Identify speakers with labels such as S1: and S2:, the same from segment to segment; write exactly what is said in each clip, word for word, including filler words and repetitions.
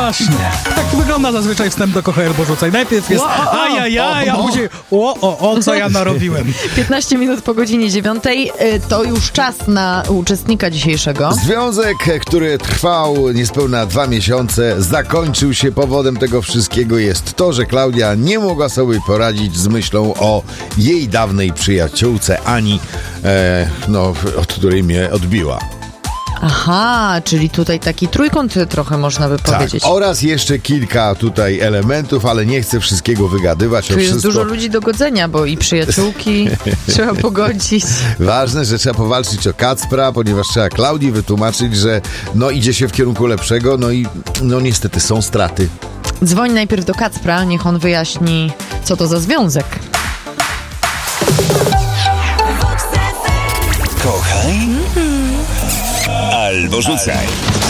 S1: właśnie. Tak wygląda zazwyczaj wstęp do Kochaj albo Rzucaj. Najpierw jest ajajaj, a później o, o, o, co ja narobiłem.
S2: piętnaście minut po godzinie dziewiątej. To już czas na uczestnika dzisiejszego.
S3: Związek, który trwał niespełna dwa miesiące, zakończył się. Powodem tego wszystkiego jest to, że Klaudia nie mogła sobie poradzić z myślą o jej dawnej przyjaciółce Ani, e, no, od której mnie odbiła.
S2: Aha, czyli tutaj taki trójkąt trochę można by
S3: Tak,
S2: powiedzieć.
S3: oraz jeszcze kilka tutaj elementów, ale nie chcę wszystkiego wygadywać.
S2: Tu
S3: o
S2: jest
S3: wszystko.
S2: dużo ludzi do godzenia, bo i przyjaciółki trzeba pogodzić.
S3: Ważne, że trzeba powalczyć o Kacpra, ponieważ trzeba Klaudii wytłumaczyć, że no idzie się w kierunku lepszego, no i no niestety są straty.
S2: Dzwoń najpierw do Kacpra, niech on wyjaśni, co to za związek.
S4: Kochaj albo rzucaj.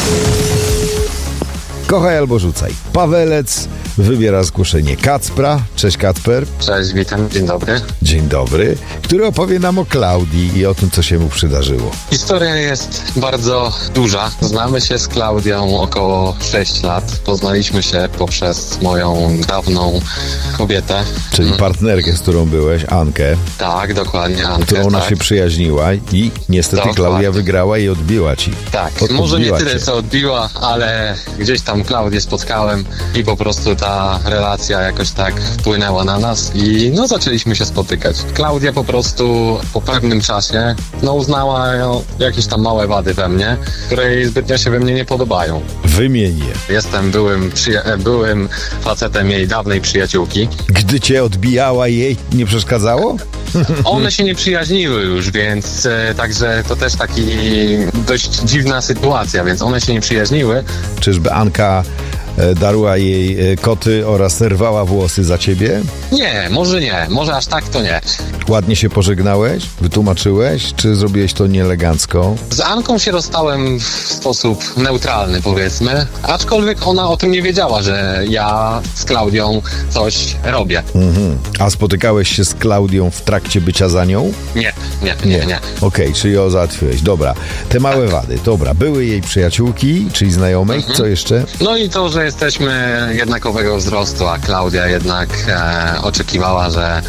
S3: Kochaj albo rzucaj. Pawelec wybiera zgłoszenie Kacpra. Cześć Kacper.
S5: Cześć, witam, dzień dobry.
S3: Dzień dobry. Który opowie nam o Klaudii i o tym, co się mu przydarzyło.
S5: Historia jest bardzo duża. Znamy się z Klaudią około sześć lat. Poznaliśmy się poprzez moją dawną kobietę.
S3: Czyli hmm. partnerkę, z którą byłeś, Ankę.
S5: Tak, dokładnie, Ankę.
S3: Którą ona
S5: tak.
S3: się przyjaźniła i niestety
S5: Dokładnie.
S3: Klaudia wygrała i odbiła ci.
S5: Tak,
S3: Od,
S5: może nie
S3: odbiła
S5: tyle
S3: cię.
S5: co odbiła, ale gdzieś tam Klaudię spotkałem i po prostu ta relacja jakoś tak wpłynęła na nas i no zaczęliśmy się spotykać. Klaudia po prostu po pewnym czasie no uznała ją, jakieś tam małe wady we mnie, które jej zbytnio się we mnie nie podobają.
S3: Wymień je.
S5: Jestem byłym, przyja- byłym facetem jej dawnej przyjaciółki.
S3: Gdy cię odbijała, jej nie przeszkadzało?
S5: One się nie przyjaźniły już, więc e, także to też taki dość dziwna sytuacja, więc one się nie przyjaźniły.
S3: Czyżby Anka e, darła jej e, koty oraz rwała włosy za ciebie?
S5: Nie, może nie, może aż tak to nie.
S3: Ładnie się pożegnałeś? Wytłumaczyłeś? Czy zrobiłeś to nieelegancko?
S5: Z Anką się rozstałem w sposób neutralny, powiedzmy, aczkolwiek ona o tym nie wiedziała, że ja z Klaudią coś robię.
S3: Mhm. A spotykałeś się z Klaudią w trakcie bycia za nią?
S5: Nie, nie, nie, nie.
S3: Okej, czyli ją załatwiłeś. Dobra. Te małe wady. Dobra. Były jej przyjaciółki, czyli znajomej.
S5: Mhm.
S3: Co jeszcze?
S5: No i to, że jesteśmy jednakowego wzrostu, a Klaudia jednak e, oczekiwała, że...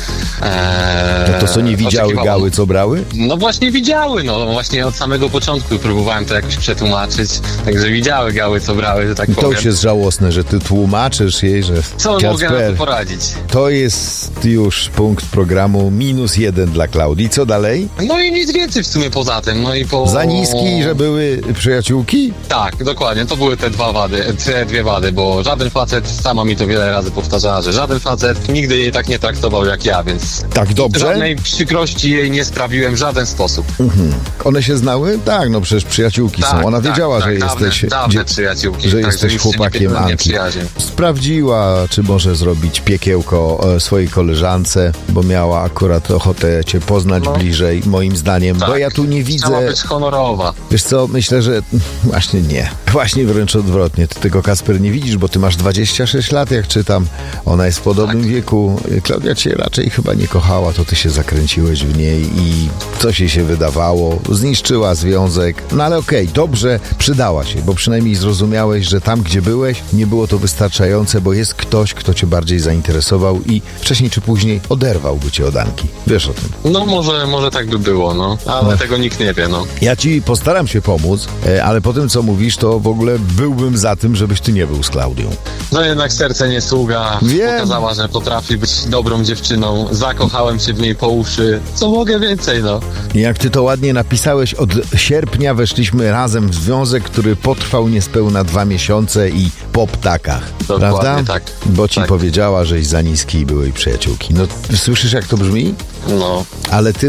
S5: E,
S3: To, to co nie widziały
S5: oczekiwała-
S3: gały, co brały?
S5: No właśnie widziały, no właśnie od samego początku próbowałem to jakoś przetłumaczyć, także widziały gały, co brały, że tak
S3: I to
S5: powiem.
S3: już jest żałosne, że ty tłumaczysz jej, że
S5: Co mogę na
S3: Kacper,
S5: to poradzić?
S3: to jest już punkt programu minus jeden dla Klaudii. Co dalej?
S5: No i nic więcej w sumie poza tym, no i po...
S3: Za niski, że były przyjaciółki?
S5: Tak, dokładnie, to były te dwa wady, te dwie wady, bo żaden facet, sama mi to wiele razy powtarzała, że żaden facet nigdy jej tak nie traktował jak ja, więc
S3: Tak dobrze?
S5: żadnej przykrości jej nie sprawiłem w żaden sposób.
S3: Mhm. One się znały? Tak, no przecież przyjaciółki
S5: Tak,
S3: są. Ona
S5: tak,
S3: wiedziała,
S5: tak,
S3: że
S5: dawne,
S3: jesteś,
S5: dawne
S3: dzie-
S5: przyjaciółki,
S3: że
S5: także
S3: jesteś
S5: już się
S3: chłopakiem
S5: nie, nie
S3: Anki.
S5: przyjaźnię.
S3: Sprawdziła, czy może zrobić piekiełko e, swojej koleżance, bo miała akurat ochotę cię poznać
S5: No.
S3: bliżej, moim zdaniem, bo
S5: Tak.
S3: ja tu nie
S5: Chciała
S3: widzę...
S5: być honorowa.
S3: Wiesz co, myślę, że właśnie nie. Właśnie wręcz odwrotnie. Ty tego, Kacper, nie widzisz, bo ty masz dwadzieścia sześć lat, jak czytam. Ona jest w podobnym
S5: Tak.
S3: wieku. Klaudia cię raczej chyba nie kochała, to ty się zakręciłeś w niej i coś jej się wydawało. Zniszczyła związek. No ale okej, dobrze, przydała się, bo przynajmniej zrozumiałeś, że tam, gdzie byłeś, nie było to wystarczające, bo jest ktoś, kto cię bardziej zainteresował i wcześniej czy później oderwałby cię od Anki. Wiesz o tym.
S5: No może, może tak by było, no, ale
S3: No.
S5: tego nikt nie wie, no.
S3: Ja ci postaram się pomóc, e, ale po tym, co mówisz, to w ogóle byłbym za tym, żebyś ty nie był z Klaudią.
S5: No jednak serce nie sługa,
S3: Wiem.
S5: pokazała, że potrafi być dobrą dziewczyną, zakochałem się w niej po uszy, co mogę więcej, no.
S3: Jak ty to ładnie napisałeś, od sierpnia weszliśmy razem w związek, który potrwał niespełna dwa miesiące i po ptakach.
S5: Dokładnie
S3: Prawda?
S5: tak.
S3: Bo ci
S5: Tak.
S3: powiedziała, żeś za niski i byłej przyjaciółki. No, słyszysz, jak to brzmi?
S5: No.
S3: Ale ty